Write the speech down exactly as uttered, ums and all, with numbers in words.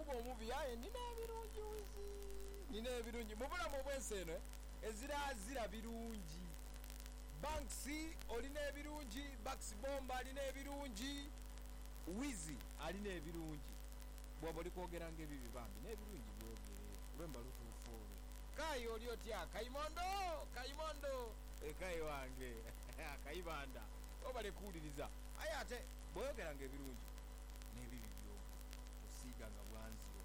okuba omubi aye nina ebirungi wizi nina ebirungi mu bulamu bwensi eno ezirazira birungi. Banksy olina ebirungi, Bax Bomba alina ebirungi, Wizi alina ebirungi. Bwaba oli kwogera ng'ebyo bambi n'ebirungi byogere lwemba lutuufu olwo. Kayi oli otya Kayimondo Kayimondo ekayi wange Kayibanda obale kuwuliriza aye ate bw'oyogera ng'ebirungi n'ebibi byogere osiiga nga bwanzi